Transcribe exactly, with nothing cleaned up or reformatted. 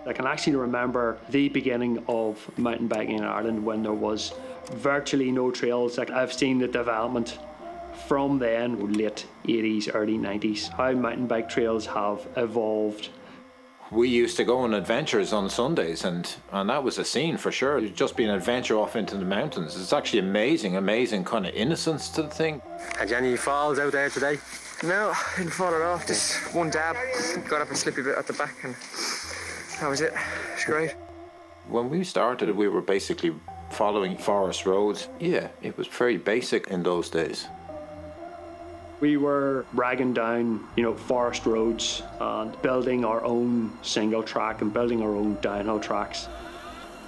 I can actually remember the beginning of mountain biking in Ireland when there was virtually no trails. Like, I've seen the development from then, late eighties, early nineties, how mountain bike trails have evolved. We used to go on adventures on Sundays, and, and that was a scene for sure. It'd just be an adventure off into the mountains. It's actually amazing, amazing kind of innocence to the thing. Had you any falls out there today? No, I didn't fall at all. Just one dab, got up a slippy bit at the back, and that was it. It's great. When we started, we were basically following forest roads. Yeah, it was very basic in those days. We were ragging down, you know, forest roads and building our own single track and building our own downhill tracks.